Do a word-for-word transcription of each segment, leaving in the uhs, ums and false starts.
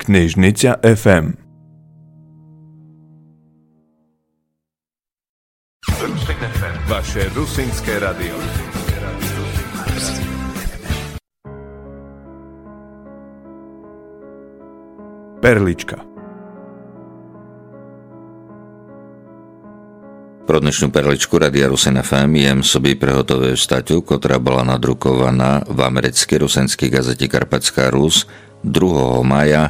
Knižnica ef em. Vaše rusínske radio. Perlička. Pro dnešnú perličku Radia Rusin ef em jem sobie prehotovую staťu, ktorá bola nadrukovaná v americkej rusenskej gazete Karpatská Rus druhého mája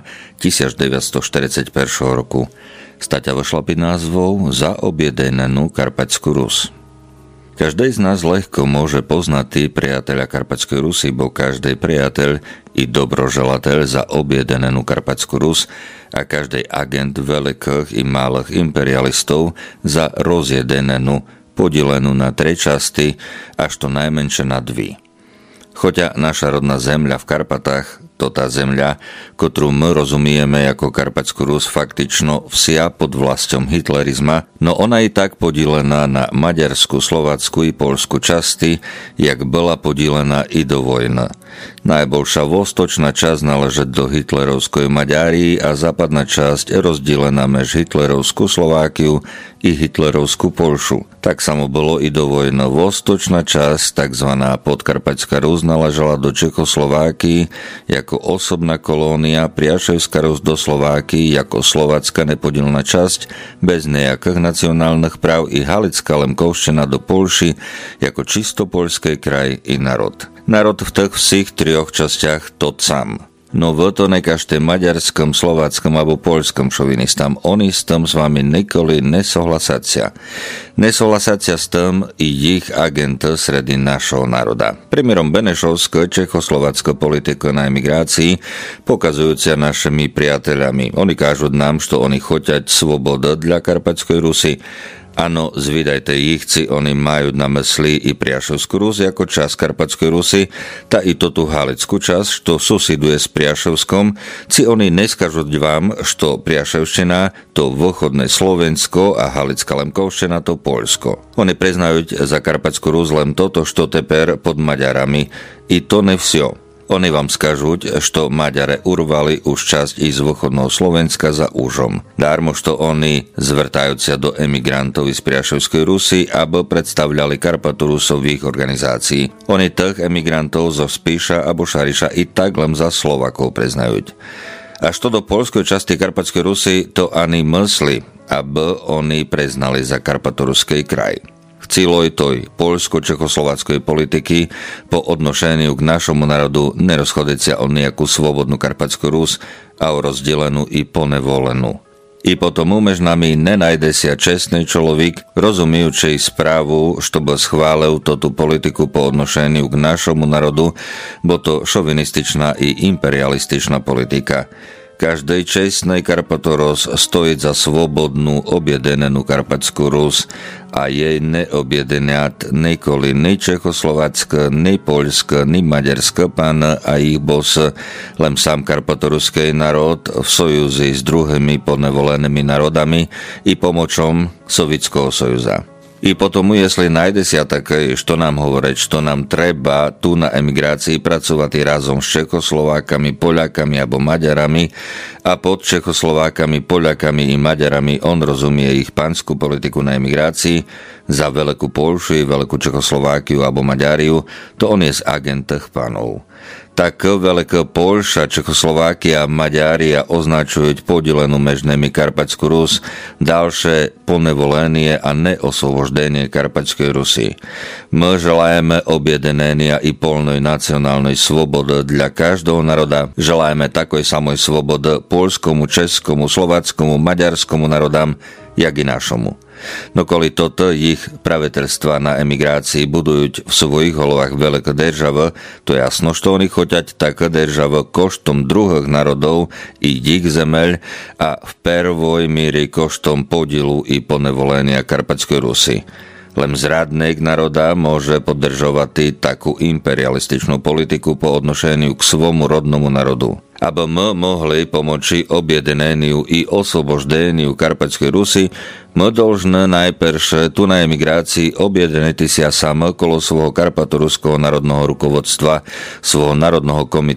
devätnásťstoštyridsaťjeden roku. Staťa vošla pod názvou Za objedenenú Karpatskú Rus. Každý z nás ľahko môže poznať tí priateľa Karpatskej Rusy, bo každý priateľ i dobroželateľ za objedenenú Karpatskú Rus a každý agent veľkých i malých imperialistov za rozjedenenú, podielenú na tri časti, až to najmenšie na dvi. Choťa naša rodná zemľa v Karpatách, to tá zemľa, ktorú my rozumieme ako Karpatskú Rus, faktično vsia pod vlastom hitlerizma, no ona je tak podílená na maďarsku, slovácku i polsku časti, jak bola podílená i do vojny. Najbolšia vostočná časť naleží do hitlerovskej Maďárii a západná časť rozdelená mež hitlerovskú Slovákiu i hitlerovskú Polšu. Tak samo bolo i do vojny. Vostočná časť, takzvaná Podkarpatská Rus, naležala do Čechoslovákii ako osobná kolónia, Priaševská Rus do Slovákii ako slovácka nepodielna časť bez nejakých nacionálnych práv i Halická Lemkovština do Polši ako čisto poľský kraj i národ. Národ v tých všich trioch častiach to sám. No v to nekažte maďarskom, slováckom alebo poľskom šovinistám. Oni s tým s vami nikoli nesohlasacia. Nesohlasacia s tým i ich agent sredi našho národa. Primierom Benešovsko, čechoslovácko politiko na emigrácii, pokazujúcia našimi priateľami. Oni kážu nám, što oni choťať svoboda dla Karpatskej Rusy. Áno, zvídajte ich, ci oni majú na mysli i Priaševskú Rus ako časť Karpatskej Rusy, ta i to tú Halickú časť, što susiduje s Priaševskom, ci oni neskažu vám, što Priaševština to východné Slovensko a Halická Lemkovština to Poľsko. Oni priznajú za Karpatskú Rus len toto, što teper pod Maďarami, i to ne vsio. Oni vám skažú, što Maďare urvali už časť i z východného Slovenska za úžom. Dármo, što oni zvrtajúcia do emigrantov z Priaševskej Rusy, aby predstavľali Karpatu Rusov v ich organizácii. Oni tých emigrantov zo Spíša a Šariša i tak len za Slovakov priznajú. A što do poľskej časti Karpatskej Rusy, to ani mysli, aby oni priznali za Karpatoruský kraj. V celej toj poľsko-čechoslováckej politiky po odnošeniu k našomu národu nerozchodecia o nejakú svobodnú Karpatskú Rus a o rozdelenú i ponevolenú. I potom umež nami nenajde sa čestný človek, rozumijúcej správu, što by schválil toto politiku po odnošeniu k našomu národu, bo to šovinističná i imperialističná politika. Každej čestnej Karpatoros stojí za svobodnú objedenenú Karpatskú Rus a jej neobjedeniat nikoli ni Čechoslovácka, ni Poľska, ni Maďarska pána a ich bos, len sám karpatoruský národ v sojuzi s druhými podnevolenými národami i pomocom Sovietského sojuza. I potom, jestli najde sa také, što nám hovoriť, što nám treba tu na emigrácii pracovať razom s Čechoslovákami, Poľakami alebo Maďarami a pod Čechoslovákami, Poľakami i Maďarami on rozumie ich pánsku politiku na emigrácii za veľkú Polšu i veľkú Čechoslovákiu alebo Maďariu, to on je z agent tých pánov. Tak veľká Polša, Čechoslovákia a Maďária označujú podielenú mež nimi Karpatskú Rus, ďalšie ponevolenie a neosvoboždenie Karpatskej Rusy. My želajeme objedenenia i polnej nacionálnej svobody dla každého národa, želajeme takoj samoj svobody poľskomu, českomu, slováckomu, maďarskému národám, jak i našomu. No kvôli toto ich praviteľstva na emigrácii budujú v svojich hlavách veľké državy, to jasno, što oni choťať také državy koštom druhých národov i ich zemeľ a v prvoj míri koštom podielu i ponevolenia Karpatskej Rusy. Len zradník národa môže podržovať takú imperialističnú politiku po odnošeniu k svomu rodnomu národu. Aby my mohli pomoci objedneniu i osvoboždeniu Karpatskej Rusy, my dolžné najperše tu na emigrácii objedneti sa sam okolo svojho karpatoruského národného rukovodstva, svojho národného komitétu